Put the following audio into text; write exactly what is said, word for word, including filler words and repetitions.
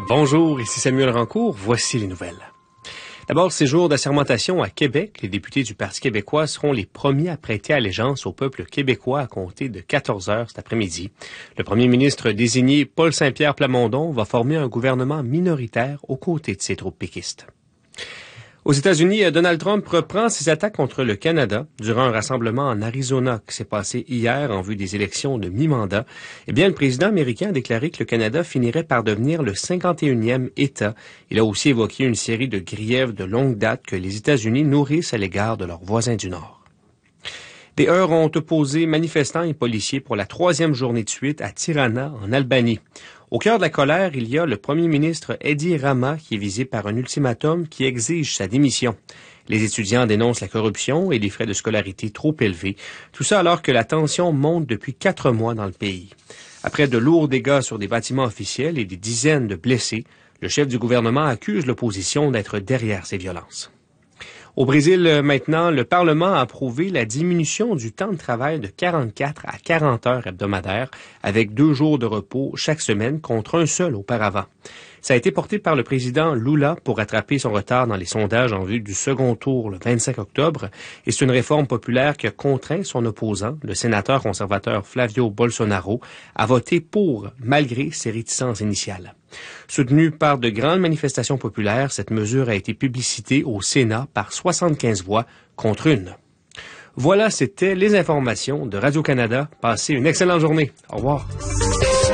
Bonjour, ici Samuel Rancourt, voici les nouvelles. D'abord, ces jours d'assermentation à Québec, les députés du Parti québécois seront les premiers à prêter allégeance au peuple québécois à compter de quatorze heures cet après-midi. Le premier ministre désigné Paul Saint-Pierre Plamondon va former un gouvernement minoritaire aux côtés de ses troupes péquistes. Aux États-Unis, Donald Trump reprend ses attaques contre le Canada durant un rassemblement en Arizona qui s'est passé hier en vue des élections de mi-mandat. Eh bien, le président américain a déclaré que le Canada finirait par devenir le cinquante et unième État. Il a aussi évoqué une série de griefs de longue date que les États-Unis nourrissent à l'égard de leurs voisins du Nord. Des heurts ont opposé manifestants et policiers pour la troisième journée de suite à Tirana, en Albanie. Au cœur de la colère, il y a le premier ministre Edi Rama qui est visé par un ultimatum qui exige sa démission. Les étudiants dénoncent la corruption et les frais de scolarité trop élevés. Tout ça alors que la tension monte depuis quatre mois dans le pays. Après de lourds dégâts sur des bâtiments officiels et des dizaines de blessés, le chef du gouvernement accuse l'opposition d'être derrière ces violences. Au Brésil, maintenant, le Parlement a approuvé la diminution du temps de travail de quarante-quatre à quarante heures hebdomadaires, avec deux jours de repos chaque semaine contre un seul auparavant. Ça a été porté par le président Lula pour rattraper son retard dans les sondages en vue du second tour le vingt-cinq octobre, et c'est une réforme populaire qui a contraint son opposant, le sénateur conservateur Flavio Bolsonaro, à voter pour, malgré ses réticences initiales. Soutenue par de grandes manifestations populaires, cette mesure a été publicitée au Sénat par soixante-quinze voix contre une. Voilà, c'était les informations de Radio-Canada. Passez une excellente journée. Au revoir.